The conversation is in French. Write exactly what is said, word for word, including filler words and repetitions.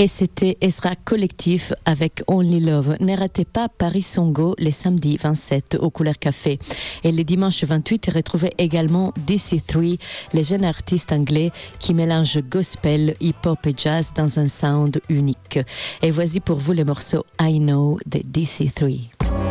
Et c'était Ezra Collectif avec Only Love. Ne ratez pas Paris Songo les samedis vingt-sept au Couleur Café. Et le dimanche vingt-huit, retrouvez également D C trois, les jeunes artistes anglais qui mélangent gospel, hip-hop et jazz dans un sound unique. Et voici pour vous le morceau I Know de D C trois.